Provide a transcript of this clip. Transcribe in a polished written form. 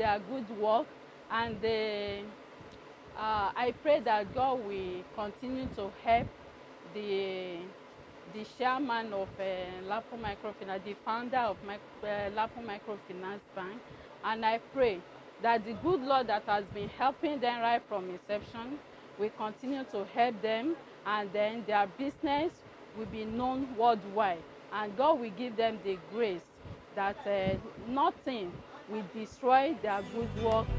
their good work, and I pray that God will continue to help the chairman of Lapo Microfinance, the founder of Lapo Microfinance Bank, and I pray that the good Lord that has been helping them right from inception will continue to help them, and then their business will be known worldwide, and God will give them the grace that nothing will destroy their good work